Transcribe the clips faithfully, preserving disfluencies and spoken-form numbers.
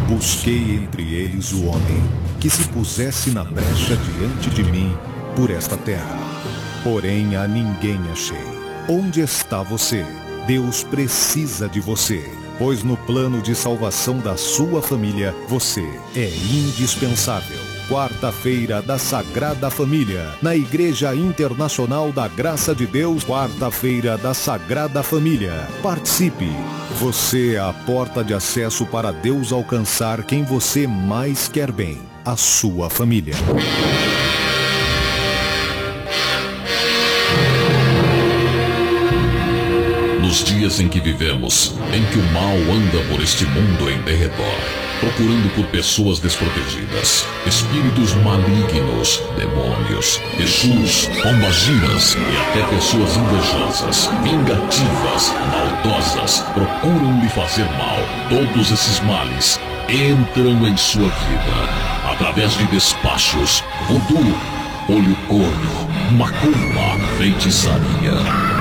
Busquei entre eles o homem que se pusesse na brecha diante de mim por esta terra. Porém a ninguém achei. Onde está você? Deus precisa de você, pois no plano de salvação da sua família, você é indispensável. Quarta-feira da Sagrada Família, na Igreja Internacional da Graça de Deus, quarta-feira da Sagrada Família. Participe! Você é a porta de acesso para Deus alcançar quem você mais quer bem, a sua família. Nos dias em que vivemos, em que o mal anda por este mundo em derredor, procurando por pessoas desprotegidas, espíritos malignos, demônios, exus, pombagiras e até pessoas invejosas, vingativas, maldosas, procuram lhe fazer mal. Todos esses males entram em sua vida através de despachos, voodoo, olho corno, macumba, feitiçaria.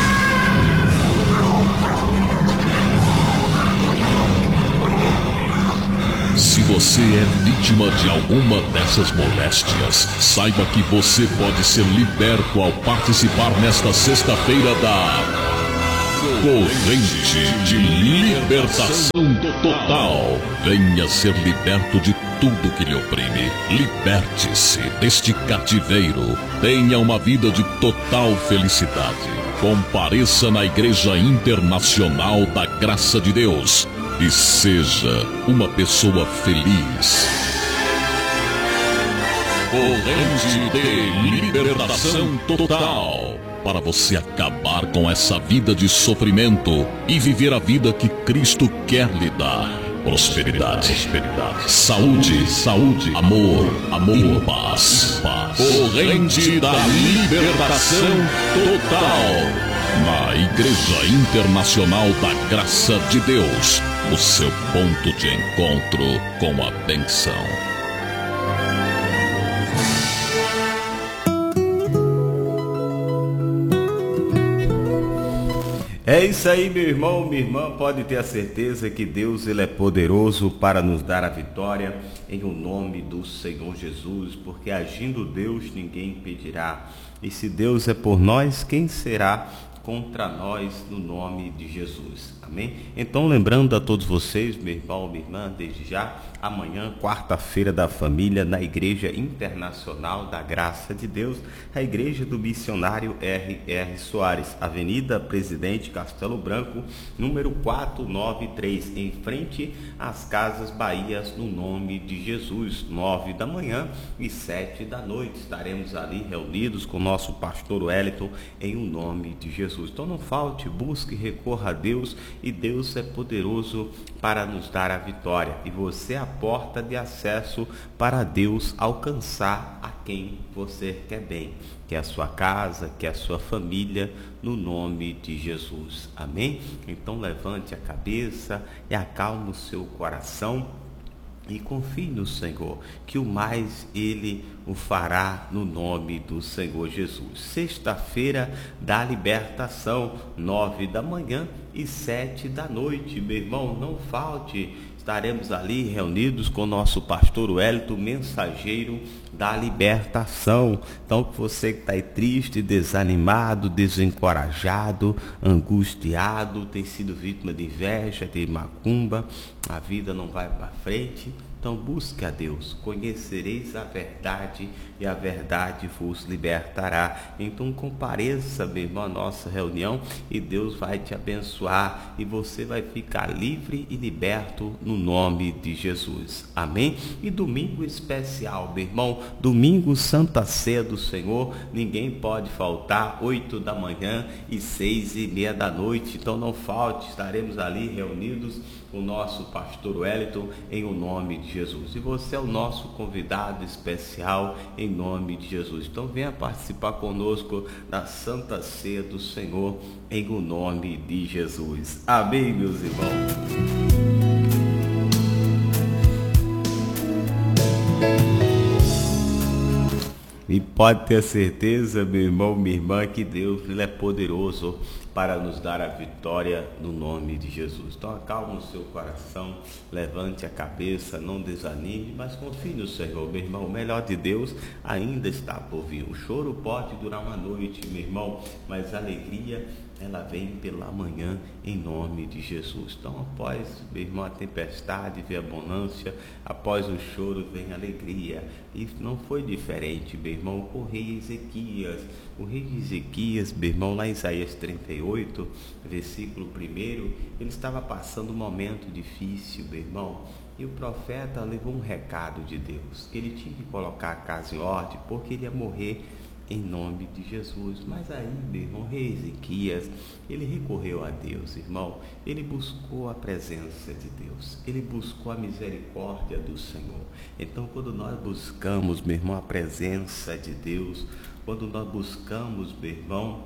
Se você é vítima de alguma dessas moléstias, saiba que você pode ser liberto ao participar nesta sexta-feira da Corrente de Libertação Total. Venha ser liberto de tudo que lhe oprime. Liberte-se deste cativeiro. Tenha uma vida de total felicidade. Compareça na Igreja Internacional da Graça de Deus e seja uma pessoa feliz. Corrente de Libertação Total. Para você acabar com essa vida de sofrimento e viver a vida que Cristo quer lhe dar. Prosperidade, prosperidade, saúde, saúde, amor, amor e paz, paz. Corrente da Libertação Total. Na Igreja Internacional da Graça de Deus, o seu ponto de encontro com a bênção. É isso aí, meu irmão, minha irmã, pode ter a certeza que Deus ele é poderoso para nos dar a vitória em o nome do Senhor Jesus, porque agindo Deus ninguém impedirá. E se Deus é por nós, quem será contra nós no nome de Jesus? Amém? Então, lembrando a todos vocês, meu irmão, minha irmã, desde já, amanhã, quarta-feira da família, na Igreja Internacional da Graça de Deus, a Igreja do Missionário R R Soares, Avenida Presidente Castelo Branco, número quatrocentos e noventa e três, em frente às Casas Bahias, no nome de Jesus, nove da manhã e sete da noite. Estaremos ali reunidos com o nosso pastor Wellington, em o nome de Jesus. Então não falte, busque, recorra a Deus, e Deus é poderoso para nos dar a vitória. E você é a porta de acesso para Deus alcançar a quem você quer bem, que é a sua casa, que é a sua família, no nome de Jesus. Amém? Então levante a cabeça e acalme o seu coração e confie no Senhor, que o mais Ele o fará no nome do Senhor Jesus. Sexta-feira da libertação, nove da manhã e sete da noite. Meu irmão, não falte. Estaremos ali reunidos com o nosso pastor Wellington, mensageiro da libertação. Então, você que está aí triste, desanimado, desencorajado, angustiado, tem sido vítima de inveja, de macumba, a vida não vai para frente, então busque a Deus. Conhecereis a verdade e a verdade vos libertará. Então compareça, meu irmão, à nossa reunião e Deus vai te abençoar e você vai ficar livre e liberto no nome de Jesus. Amém? E domingo especial, meu irmão, domingo Santa Ceia do Senhor, ninguém pode faltar, oito da manhã e seis e meia da noite. Então não falte, estaremos ali reunidos com o nosso pastor Wellington, em o nome de Jesus. E você é o nosso convidado especial, em nome de Jesus. Então venha participar conosco da Santa Ceia do Senhor, em o nome de Jesus. Amém, meus irmãos. E pode ter certeza, meu irmão, minha irmã, que Deus ele é poderoso para nos dar a vitória no nome de Jesus. Então acalma o seu coração, levante a cabeça, não desanime, mas confie no Senhor, meu irmão. O melhor de Deus ainda está por vir. O choro pode durar uma noite, meu irmão, mas a alegria, ela vem pela manhã em nome de Jesus. Então após, meu irmão, a tempestade vem a bonança, após o choro vem a alegria. E não foi diferente, meu irmão, com o rei Ezequias. O rei Ezequias, meu irmão, lá em Isaías trinta e oito, versículo primeiro, ele estava passando um momento difícil, meu irmão. E o profeta levou um recado de Deus. Ele tinha que colocar a casa em ordem, porque ele ia morrer em nome de Jesus. Mas aí, meu irmão, rei Ezequias, ele recorreu a Deus, irmão. Ele buscou a presença de Deus. Ele buscou a misericórdia do Senhor. Então, quando nós buscamos, meu irmão, a presença de Deus, quando nós buscamos, meu irmão,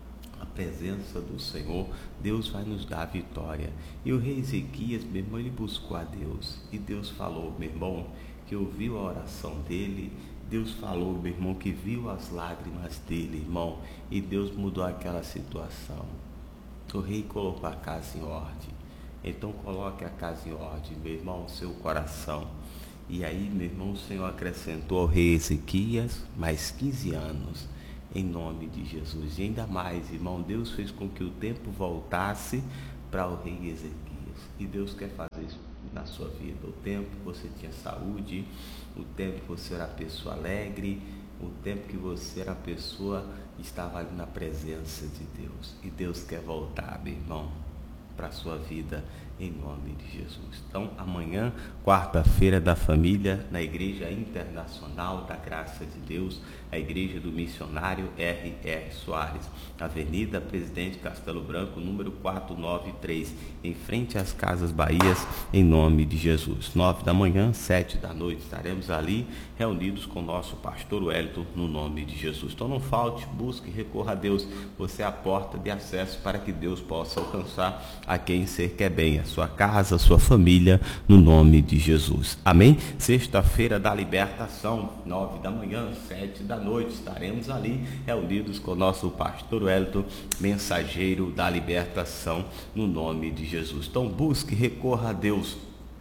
a presença do Senhor, Deus vai nos dar a vitória. E o rei Ezequias, meu irmão, ele buscou a Deus. E Deus falou, meu irmão, que ouviu a oração dele. Deus falou, meu irmão, que viu as lágrimas dele, irmão, e Deus mudou aquela situação. O rei colocou a casa em ordem. Então coloque a casa em ordem, meu irmão, o seu coração. E aí, meu irmão, o Senhor acrescentou ao rei Ezequias mais quinze anos, em nome de Jesus. E ainda mais, irmão, Deus fez com que o tempo voltasse para o rei Ezequias. E Deus quer fazer isso na sua vida. O tempo que você tinha saúde, o tempo que você era pessoa alegre, o tempo que você era pessoa que estava ali na presença de Deus. E Deus quer voltar, meu irmão, para a sua vida, em nome de Jesus. Então, amanhã, quarta-feira da família, na Igreja Internacional da Graça de Deus, a Igreja do Missionário R R Soares, Avenida Presidente Castelo Branco, número quatrocentos e noventa e três, em frente às Casas Bahias, em nome de Jesus. Nove da manhã, sete da noite, estaremos ali reunidos com o nosso pastor Wellington, no nome de Jesus. Então não falte, busque, recorra a Deus. Você é a porta de acesso para que Deus possa alcançar a quem você quer bem, a sua casa, a sua família, no nome de Jesus. Amém? Sexta-feira da libertação, nove da manhã, sete da noite, estaremos ali reunidos com o nosso pastor Wellington, mensageiro da libertação, no nome de Jesus. Então busque, recorra a Deus.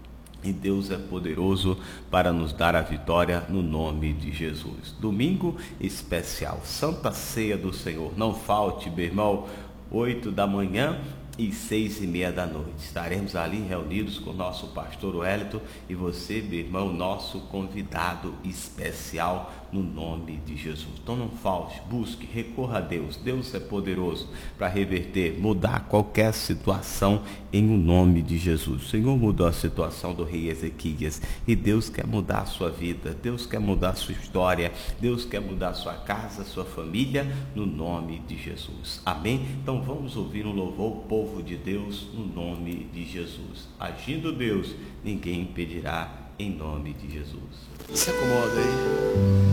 E Deus é poderoso para nos dar a vitória no nome de Jesus. Domingo especial, Santa Ceia do Senhor. Não falte, meu irmão, oito da manhã e seis e meia da noite. Estaremos ali reunidos com o nosso pastor Wellington e você, meu irmão, nosso convidado especial, no nome de Jesus. Então não falte, busque, recorra a Deus. Deus é poderoso para reverter, mudar qualquer situação em o nome de Jesus. O Senhor mudou a situação do rei Ezequias e Deus quer mudar a sua vida, Deus quer mudar a sua história, Deus quer mudar a sua casa, a sua família, no nome de Jesus. Amém? Então vamos ouvir um louvor, povo de Deus, no nome de Jesus. Agindo Deus, ninguém impedirá, em nome de Jesus. Se acomoda aí.